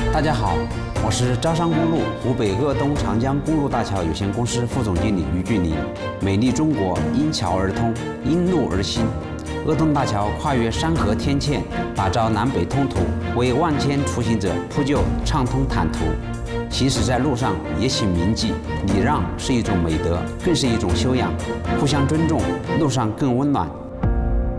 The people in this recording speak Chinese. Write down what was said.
大家好，我是招商公路湖北鄂东长江公路大桥有限公司副总经理于俊林。美丽中国因桥而通，因路而兴。鄂东大桥跨越山河天堑，打造南北通途，为万千出行者铺就畅通坦途。行驶在路上也请铭记，礼让是一种美德，更是一种修养。互相尊重，路上更温暖。